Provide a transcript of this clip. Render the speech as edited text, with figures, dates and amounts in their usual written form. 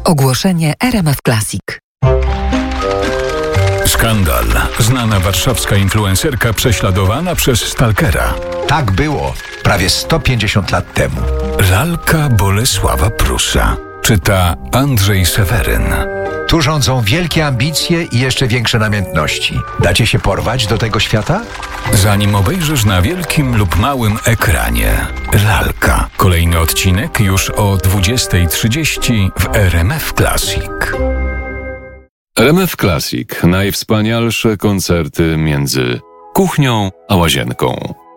Ogłoszenie RMF Classic. Skandal. Znana warszawska influencerka prześladowana przez stalkera. Tak było prawie 150 lat temu. Lalka Bolesława Prusa. Czyta Andrzej Seweryn. Tu rządzą wielkie ambicje i jeszcze większe namiętności. Dacie się porwać do tego świata? Zanim obejrzysz na wielkim lub małym ekranie. Lalka. Kolejny odcinek już o 20:30 w RMF Classic. RMF Classic. Najwspanialsze koncerty między kuchnią a łazienką.